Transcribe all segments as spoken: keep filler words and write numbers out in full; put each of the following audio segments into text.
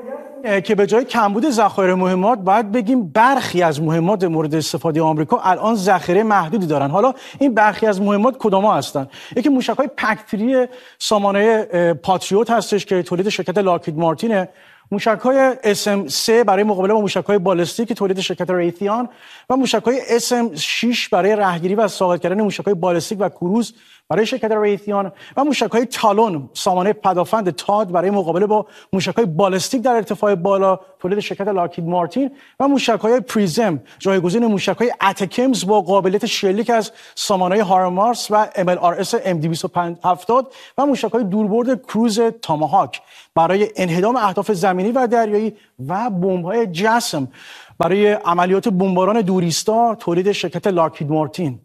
که به جای کمبود ذخایر مهمات باید بگیم برخی از مهمات مورد استفاده آمریکا الان ذخیره محدودی دارن. حالا این برخی از مهمات کدوما هستن؟ یکی موشک‌های پکتری سامانه پاتریوت هستش که تولید شرکت لاکهید مارتینه، موشک‌های اس ام سه برای مقابله با موشک‌های بالستیک تولید شرکت ریتیان و موشک‌های اس ام شش برای راهگیری و ساقط کردن موشک‌های بالستیک و کروز برای شرکت ریتیان و موشک‌های تالون سامانه پدافند تاد برای مقابله با موشک‌های بالستیک در ارتفاع بالا تولید شرکت لاکهید مارتین و موشک‌های پریزم جایگزین موشک‌های اتکمز با قابلیت شلیک از سامانه هارمارس و ام ال آر اس ام دی دویست و هفتاد و موشک‌های دوربرد کروز تاماهاک برای انهدام اهداف زمینی و دریایی و بمب‌های جسم برای عملیات بمباران دوریستا تولید شرکت لاکهید مارتین.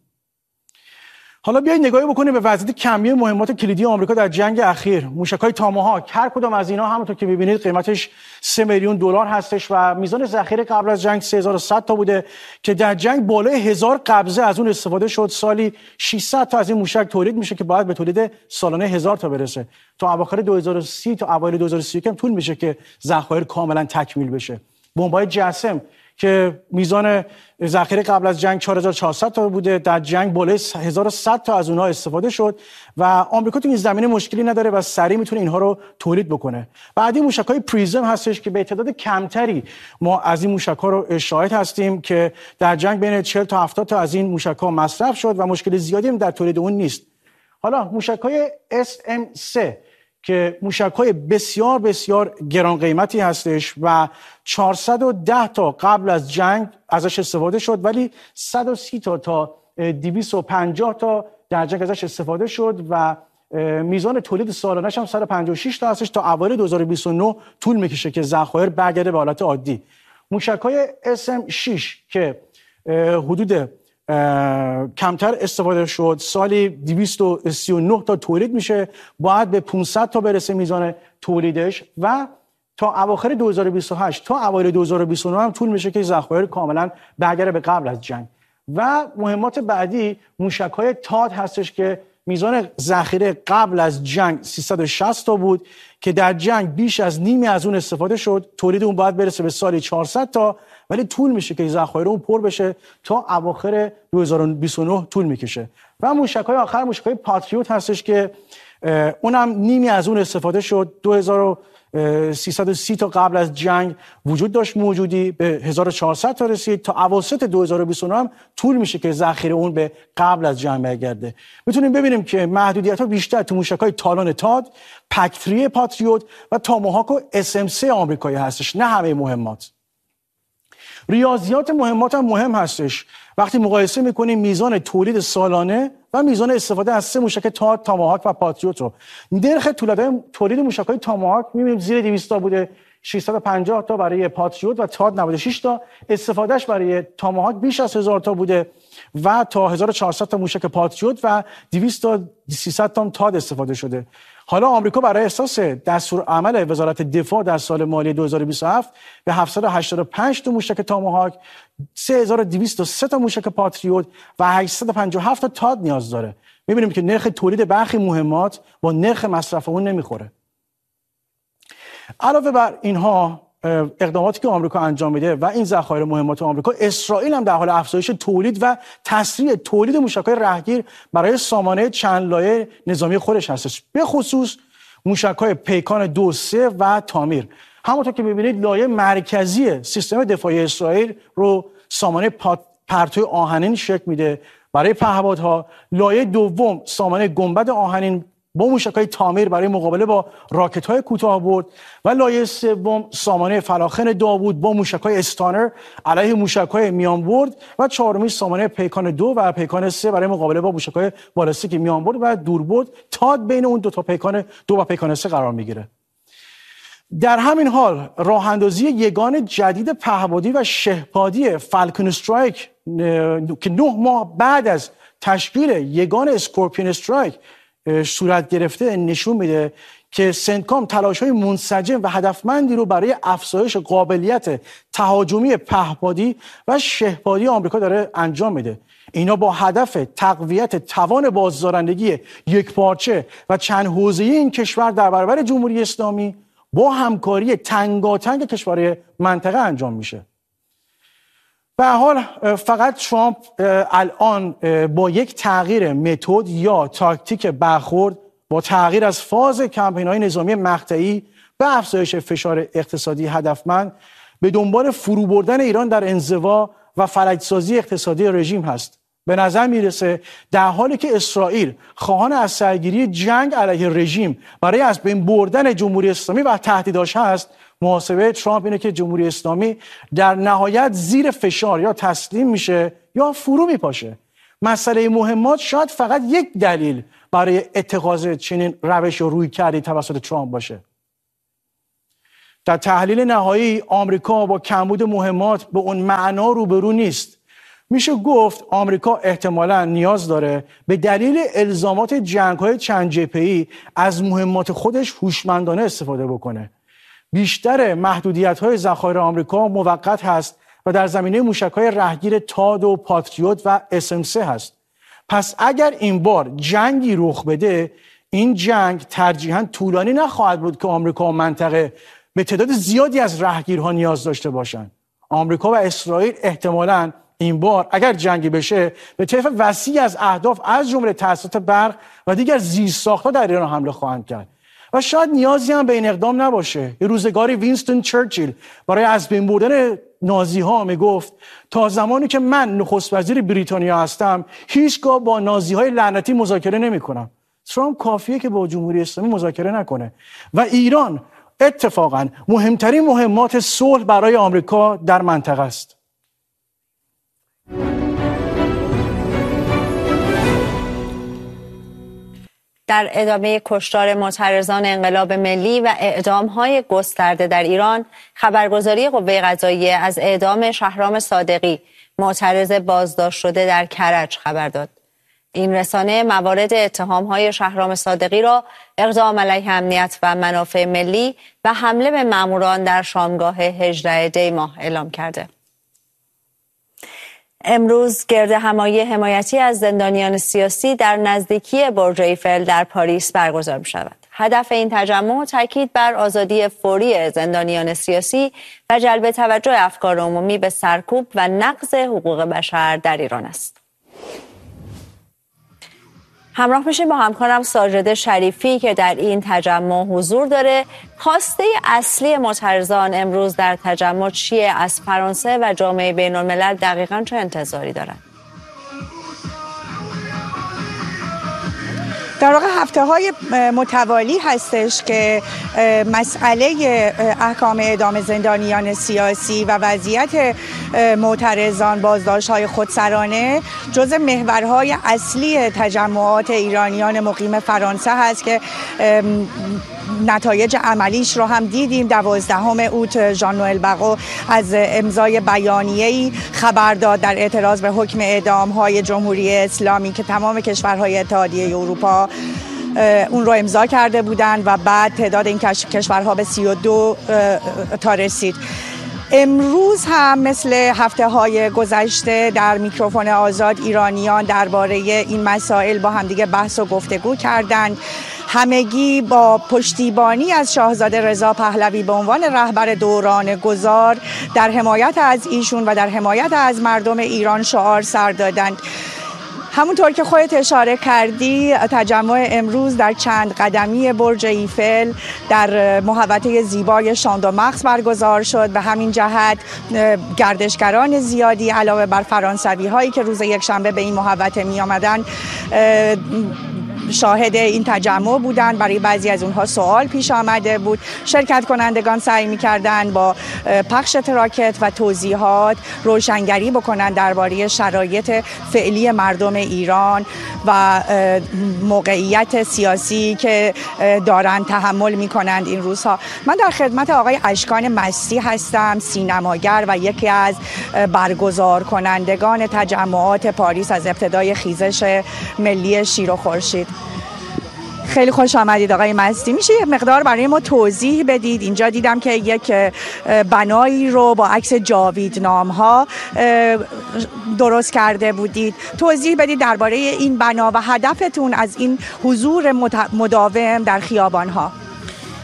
حالا بیایید نگاهی بکنیم به وضعیت کمی مهمات کلیدی آمریکا در جنگ اخیر. موشک‌های تاماهاک هر کدام از اینا همونطور که می‌بینید قیمتش سه میلیون دلار هستش و میزان ذخیره قبل از جنگ سه هزار و صد تا بوده که در جنگ بالای هزار قبضه از اون استفاده شد. سالی ششصد تا از این موشک تولید میشه که باید به تولید سالانه هزار تا برسه. تا اواخر دو هزار و سی تا اوایل دو هزار و سی و یک هم طول میشه که ذخایر کاملا تکمیل بشه. بمب‌های جسم که میزان ذخیره قبل از جنگ چهار هزار و چهارصد تا بوده، در جنگ بالای هزار و صد تا از اونها استفاده شد و آمریکا تو این زمینه مشکلی نداره و سریع میتونه اینها رو تولید بکنه. بعدی موشک‌های پریزم هستش که به تعداد کمتری ما از این موشک‌ها رو شاهد هستیم که در جنگ بین چهل تا هفتاد تا از این موشک‌ها مصرف شد و مشکل زیادی هم در تولید اون نیست. حالا موشک‌های اس ام سه که موشک‌های بسیار بسیار گران قیمتی هستش و چهارصد و ده تا قبل از جنگ ازش استفاده شد ولی صد و سی تا تا دویست و پنجاه تا در جنگ ازش استفاده شد و میزان تولید سالانه‌اش هم صد و پنجاه و شش تا هستش. تا اوایل دو هزار و بیست و نه طول میکشه که ذخایر برگرده به حالت عادی. موشک‌های اس ام شش که حدود کمتر استفاده شد، سالی دویست و سی و نه تا تولید میشه، باید به پانصد تا برسه میزان تولیدش و تا اواخر دو هزار و بیست و هشت تا اوایل دو هزار و بیست و نه هم طول میشه که ذخایر کاملا برگرده به قبل از جنگ. و مهمات بعدی موشک‌های تاد هستش که میزان ذخیره قبل از جنگ سیصد و شصت تا بود که در جنگ بیش از نیمی از اون استفاده شد. تولید اون باید برسه به سالی چهارصد تا ولی طول میشه که ذخایر اون پر بشه، تا اواخر دو هزار و بیست و نه طول میکشه. و موشک‌های آخر موشک‌های پاتریوت هستش که اونم نیمی از اون استفاده شد. دو هزار و سیصد و سی تا قبل از جنگ وجود داشت موجودی، به هزار و چهارصد تا رسید. تا اواسط دو هزار و بیست و نه هم طول میشه که ذخیره اون به قبل از جنگ برگرده. میتونیم ببینیم که محدودیت‌ها بیشتر تو موشک‌های تالون تاد، پکتری پاتریوت و تاماهاک و اس ام سه آمریکایی هستش، نه همه مهمات. ریاضیات مهمات هم مهم هستش. وقتی مقایسه میکنیم میزان تولید سالانه و میزان استفاده از سه موشک تاد، تاماهاک و پاتریوت رو، نرخ تولید موشک‌های تاماهاک میبینیم زیر دویست تا بوده، ششصد و پنجاه تا برای پاتریوت و تاد نود و شش تا. استفادهش برای تاماهاک بیش از هزار تا بوده و تا هزار و چهارصد تا موشک پاتریوت و دویست تا سیصد تا تاد استفاده شده. حالا آمریکا برای اساس دستورالعمل وزارت دفاع در سال مالی دو هزار و بیست و هفت به هفتصد و هشتاد و پنج تا موشک تاماهاک، سه هزار و دویست و سه تا موشک پاتریوت و هشتصد و پنجاه و هفت تا تاد نیاز داره. می‌بینیم که نرخ تولید برخی مهمات با نرخ مصرف اون نمیخوره. علاوه بر اینها اقداماتی که آمریکا انجام میده و این ذخایر مهمات آمریکا، اسرائیل هم در حال افزایش تولید و تسریع تولید موشک‌های راهگیر برای سامانه چند لایه نظامی خودش هستش، به خصوص موشک‌های پیکان دو سه و تامیر. همونطور که می‌بینید لایه مرکزی سیستم دفاعی اسرائیل رو سامانه پرتو آهنین شکل میده برای پهپادها. لایه دوم سامانه گنبد آهنین با موشک‌های تامیر برای مقابله با راکت‌های کوتاه‌برد و لایه سوم سامانه فلاخن داوود با موشک‌های استانر علیه موشک‌های میانبرد و چهارمی سامانه پیکان دو و پیکان سه برای مقابله با موشک‌های بالستیک میانبرد و دوربرد. تاد بین اون دو تا پیکان دو و پیکان سه قرار میگیره. در همین حال راه اندازی یگان جدید پهپادی و شهپادی فالکون استرایک که نه ماه بعد از تشکیل یگان اسکورپیون استرایک صورت گرفته نشون میده که سنتکام تلاش‌های منسجم و هدفمندی رو برای افزایش قابلیت تهاجمی پهپادی و شهپادی آمریکا داره انجام میده. اینا با هدف تقویت توان بازدارندگی یکپارچه و چند حوزه‌ای این کشور در برابر جمهوری اسلامی با همکاری تنگاتنگ کشورهای منطقه انجام میشه. به هر حال فقط ترامپ الان با یک تغییر متد یا تاکتیک برخورد با تغییر از فاز کمپین‌های نظامی مقطعی به افزایش فشار اقتصادی هدفمند به دنبال فرو بردن ایران در انزوا و فلج‌سازی اقتصادی رژیم هست. به نظر میرسه در حالی که اسرائیل خواهان از سرگیری جنگ علیه رژیم برای از بین بردن جمهوری اسلامی و تهدیداش هست، محاسبه ترامپ اینه که جمهوری اسلامی در نهایت زیر فشار یا تسلیم میشه یا فرو میپاشه. مسئله مهمات شاید فقط یک دلیل برای اتخاذ چنین روش و رویکردی توسط ترامپ باشه. در تحلیل نهایی آمریکا با کمبود مهمات به اون معنا روبرو نیست. میشه گفت آمریکا احتمالاً نیاز داره به دلیل الزامات جنگ‌های چند جبهه‌ای از مهمات خودش هوشمندانه استفاده بکنه. بیشتر محدودیت‌های ذخایر آمریکا موقت هست و در زمینه موشک‌های رهگیر تاد و پاتریوت و اس ام سه هست. پس اگر این بار جنگی رخ بده، این جنگ ترجیحاً طولانی نخواهد بود که آمریکا و منطقه به تعداد زیادی از رهگیرها نیاز داشته باشند. آمریکا و اسرائیل احتمالاً این بار اگر جنگی بشه به طیف وسیعی از اهداف از جمله تأسیسات برق و دیگر زیرساخت‌ها در ایران حمله خواهند کرد و شاید نیازی هم به این اقدام نباشه. یه روزگاری وینستون چرچیل برای از بین بردن نازی‌ها میگفت تا زمانی که من نخست وزیر بریتانیا هستم هیچگاه با نازی‌های لعنتی مذاکره نمی‌کنم. ترامپ کافیه که با جمهوری اسلامی مذاکره نکنه و ایران اتفاقاً مهمترین مهمات صلح برای آمریکا در منطقه است. در ادامه کشتار معترضان انقلاب ملی و اعدام‌های گسترده در ایران، خبرگزاری قوه قضاییه از اعدام شهرام صادقی، معترض بازداشت شده در کرج خبر داد. این رسانه موارد اتهام‌های شهرام صادقی را اقدام علیه امنیت و منافع ملی و حمله به ماموران در شامگاه هجده دی ماه اعلام کرده. امروز گردهمایی حمایتی از زندانیان سیاسی در نزدیکی برج ایفل در پاریس برگزار می شود. هدف این تجمع تاکید بر آزادی فوری زندانیان سیاسی و جلب توجه افکار عمومی به سرکوب و نقض حقوق بشر در ایران است. همراه میشیم با همکارم ساجده شریفی که در این تجمع حضور داره. خواسته اصلی معترضان امروز در تجمع چیه؟ از فرانسه و جامعه بین الملل دقیقاً چه انتظاری دارن؟ در واقع هفته های متوالی هستش که مسئله احکام اعدام زندانیان سیاسی و وضعیت معترضان بازداشت های خودسرانه جزء محورهای اصلی تجمعات ایرانیان مقیم فرانسه هست که نتایج عملیش رو هم دیدیم. دوازدهم اوت ژان نوئل بقو از امضای بیانیه‌ای خبر داد در اعتراض به حکم اعدام‌های جمهوری اسلامی که تمام کشورهای اتحادیه اروپا اون رو امضا کرده بودند و بعد تعداد این کشورها به سی و دو تا رسید. امروز هم مثل هفته های گذشته در میکروفون آزاد ایرانیان درباره این مسائل با همدیگه بحث و گفتگو کردند. همگی با پشتیبانی از شاهزاده رضا پهلوی به عنوان رهبر دوران گذار در حمایت از ایشون و در حمایت از مردم ایران شعار سر دادند. همونطور که خودت اشاره کردی، تجمع امروز در چند قدمی برج ایفل در محوطه زیبای شاندوماکس برگزار شد. به همین جهت گردشگران زیادی علاوه بر فرانسوی هایی که روز یکشنبه به این محوطه می آمدن شاهد این تجمع بودند. برای بعضی از اونها سوال پیش آمده بود. شرکت کنندگان سعی می‌کردند با پخش تراکت و توضیحات روشنگری بکنند درباره شرایط فعلی مردم ایران و موقعیت سیاسی که دارند تحمل می‌کنند این روزها. من در خدمت آقای اشکان مستی هستم، سینماگر و یکی از برگزار کنندگان تجمعات پاریس از ابتدای خیزش ملی شیر و خورشید. خیلی خوش آمدید آقای مستی. میشه یک مقدار برای ما توضیح بدید؟ اینجا دیدم که یک بنایی رو با عکس جاویدنام ها درست کرده بودید. توضیح بدید درباره این بنا و هدفتون از این حضور مداوم در خیابان ها.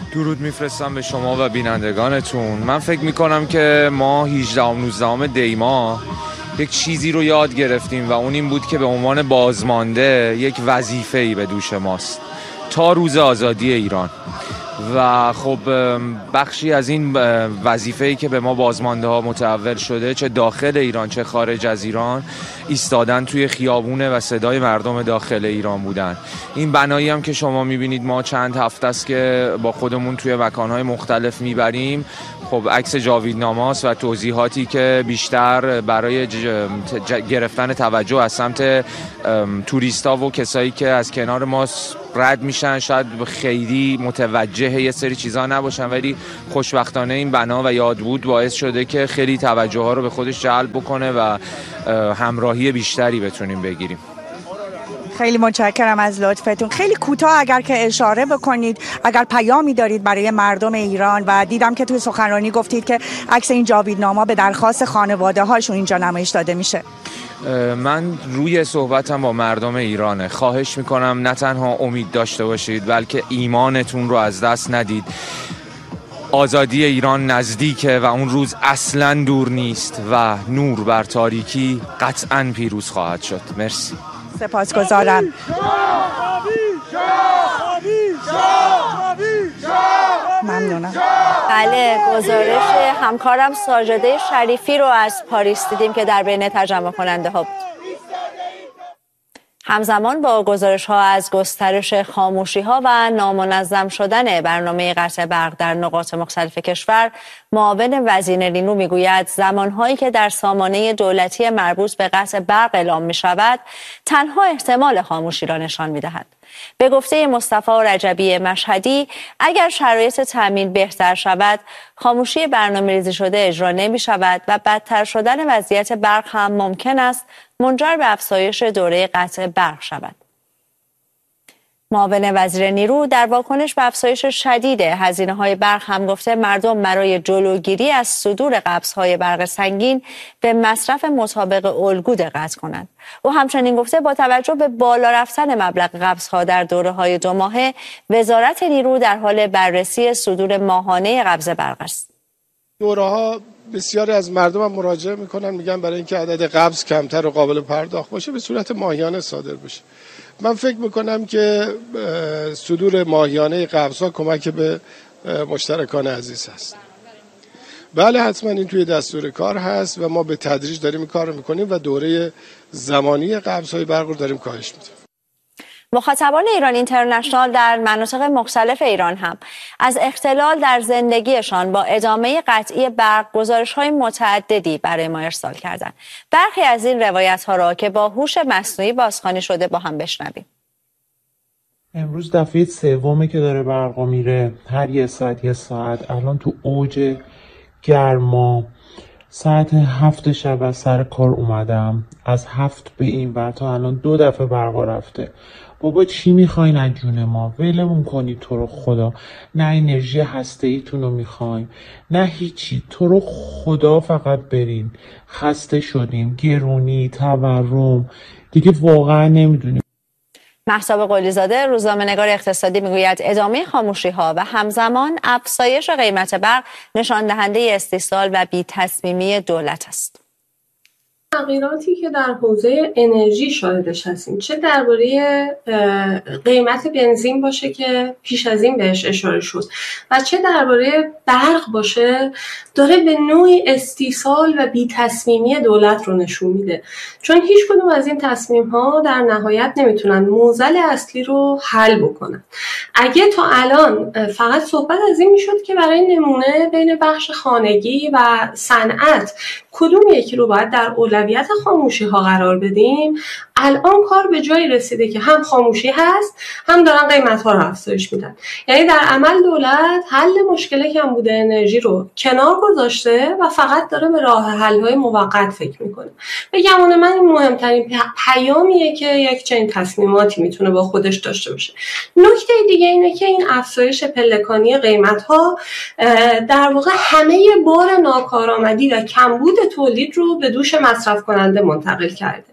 درود میفرستم به شما و بینندگانتون. من فکر میکنم که ما هجدهم نوزدهم دی ماه یک چیزی رو یاد گرفتیم و اون این بود که به عنوان بازمانده یک وظیفه‌ای به دوش ماست تا روز آزادی ایران. و خب بخشی از این وظیفه‌ای که به ما بازمانده ها متحول شده، چه داخل ایران چه خارج از ایران، ایستادن توی خیابونه و صدای مردم داخل ایران بودن. این بنایی هم که شما میبینید ما چند هفته است که با خودمون توی مکانهای مختلف میبریم، خب عکس جاویدنامه‌ست و توضیحاتی که بیشتر برای گرفتن توجه از سمت توریستا و کسایی که از کنار ما رد میشن شاید خیلی متوجه یه سری چیزا نباشن، ولی خوشبختانه این بنا و یادبود باعث شده که خیلی توجه ها رو به خودش جلب بکنه و همراهی بیشتری بتونیم بگیریم. خیلی متشکرم از لطفتون. خیلی کوتاه اگر که اشاره بکنید، اگر پیامی دارید برای مردم ایران، و دیدم که توی سخنرانی گفتید که عکس این جاویدنامه به درخواست خانواده هاشون اینجا نمایش داده میشه. من روی صحبتم با مردم ایرانه. خواهش میکنم نه تنها امید داشته باشید بلکه ایمانتون رو از دست ندید. آزادی ایران نزدیکه و اون روز اصلاً دور نیست و نور بر تاریکی قطعاً پیروز خواهد شد. مرسی. سپاسگزارم. ممنونم. بله، گزارش همکارم ساجده شریفی رو از پاریس دیدیم که در بین ترجمه کننده ها بود. همزمان با گزارش ها از گسترش خاموشی ها و نامنظم شدن برنامه قطع برق در نقاط مختلف کشور، معاون وزیر نیرو میگوید زمانهایی که در سامانه دولتی مربوط به قطع برق اعلام می شود تنها احتمال خاموشی را نشان می دهد. به گفته مصطفی رجبی مشهدی، اگر شرایط تامین بهتر شود خاموشی برنامه‌ریزی شده اجرا نمی شود و بدتر شدن وضعیت برق هم ممکن است منجر به افزایش دوره قطع برق شود. معاون وزیر نیرو در واکنش به افزایش شدید هزینه‌های برق هم گفته مردم برای جلوگیری از صدور قبض‌های برق سنگین به مصرف مطابق الگو دقت کنند. او همچنین گفته با توجه به بالا رفتن مبلغ قبض‌ها در دوره‌های دو ماهه، وزارت نیرو در حال بررسی صدور ماهانه قبض برق است. دوره‌ها بسیاری از مردم هم مراجعه میکنن، میگن برای اینکه عدد قبض کمتر و قابل پرداخت باشه به صورت ماهیانه صادر بشه. من فکر میکنم که صدور ماهیانه قبض‌ها کمک به مشترکان عزیز هست. بله حتما این توی دستور کار هست و ما به تدریج داریم کار رو میکنیم و دوره زمانی قبض‌های برق رو داریم کاهش میدیم. مخاطبان ایران اینترنشنال در مناطق مختلف ایران هم از اختلال در زندگیشان با ادامه قطعی برق گزارش‌های متعددی برای ما ارسال کردند. برخی از این روایت‌ها را که با هوش مصنوعی بازخوانی شده با هم بشنویم. امروز دفعه سومه که داره برق میره، هر یه ساعت یه ساعت. الان تو اوج گرما ساعت هفت شب از سر کار اومدم، از هفت به این ور تا الان دو دفعه برق رفته. بابا چی میخواین از جون ما؟ ولمون کنید تو رو خدا. نه انرژی هسته ایتون رو میخوایم نه هیچی، تو رو خدا فقط برین. خسته شدیم، گرونی، تورم، دیگه واقعا نمیدونیم. مهتاب قلی‌زاده روزنامه‌نگار اقتصادی میگوید ادامه خاموشی‌ها و همزمان افزایش قیمت برق نشان دهنده استیصال و بی‌تصمیمی دولت است. تغییراتی که در حوزه انرژی شاهدش هستیم، چه درباره قیمت بنزین باشه که پیش از این بهش اشاره شد و چه درباره برق باشه، داره به نوعی استیصال و بی‌تصمیمی دولت رو نشون میده، چون هیچ کدوم از این تصمیم ها در نهایت نمیتونن معضل اصلی رو حل بکنن. اگه تا الان فقط صحبت از این میشد که برای نمونه بین بخش خانگی و صنعت کدوم یکی رو باید در اولویت خاموشی ها قرار بدیم، الان کار به جایی رسیده که هم خاموشی هست هم دارن قیمت ها رو افزایش میدن. یعنی در عمل دولت حل مشکل کمبود انرژی رو کنار گذاشته و فقط داره به راه حل های موقت فکر میکنه. به گمان من این مهمترین پیامیه که یک چنین تصمیماتی میتونه با خودش داشته باشه. نکته دیگه اینه که این افزایش پلکانی قیمت ها در واقع همه بار ناکارآمدی و کمبود تولید رو به دوش مصرف کننده منتقل کرده.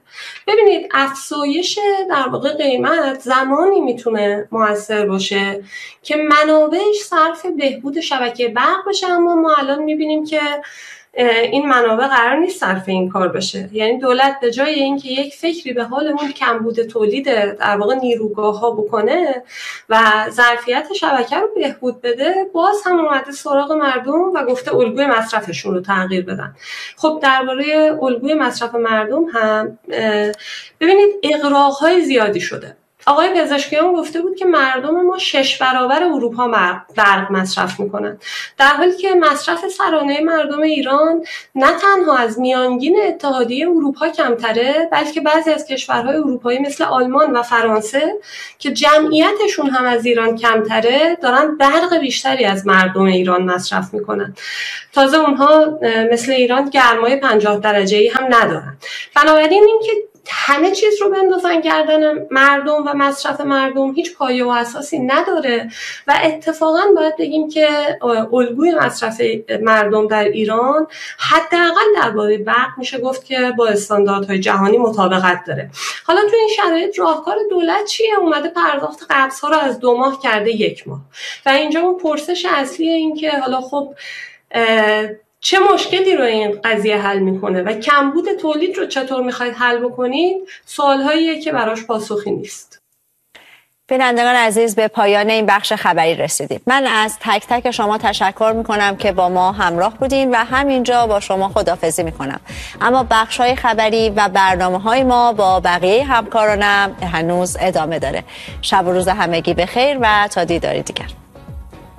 ببینید افزایش در واقع قیمت زمانی میتونه موثر باشه که منابعش صرف بهبود شبکه برق بشه، اما ما الان میبینیم که این منابع قرار نیست صرف این کار بشه. یعنی دولت به جای اینکه یک فکری به حالمون کمبود تولید در واقع نیروگاه ها بکنه و ظرفیت شبکه رو بهبود بده، باز هم اومده سراغ مردم و گفته الگوی مصرفشون رو تغییر بدن. خب درباره الگوی مصرف مردم هم ببینید اغراق‌های زیادی شده. آقای پزشکیان گفته بود که مردم ما شش برابر اروپا برق مصرف میکنن، در حالی که مصرف سرانه مردم ایران نه تنها از میانگین اتحادیه اروپا کمتره، بلکه بعضی از کشورهای اروپایی مثل آلمان و فرانسه که جمعیتشون هم از ایران کمتره دارن برق بیشتری از مردم ایران مصرف میکنن. تازه اونها مثل ایران گرمای پنجاه درجه‌ای هم ندارن. بنابراین اینکه همه چیز رو بندازن گردن مردم و مصرف مردم هیچ پایه و اساسی نداره و اتفاقا باید بگیم که الگوی مصرف مردم در ایران حداقل درباره برق میشه گفت که با استانداردهای جهانی مطابقت داره. حالا تو این شرایط راهکار دولت چیه؟ اومده پرداخت قبض‌ها رو از دو ماه کرده یک ماه و اینجا اون پرسش اصلی این که حالا خب چه مشکلی رو این قضیه حل میکنه و کمبود تولید رو چطور میخواید حل بکنید؟ سوالهاییه که براش پاسخی نیست. بینندگان عزیز، به پایان این بخش خبری رسیدیم. من از تک تک شما تشکر میکنم که با ما همراه بودین و همینجا با شما خداحافظی میکنم. اما بخش های خبری و برنامه های ما با بقیه همکارانم هنوز ادامه داره. شب و روز همگی بخیر و تا دیداری دیگر.